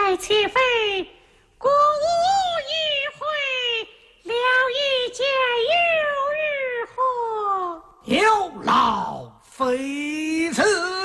来且飞，鼓舞一回，了一件又如何？ 有劳非此。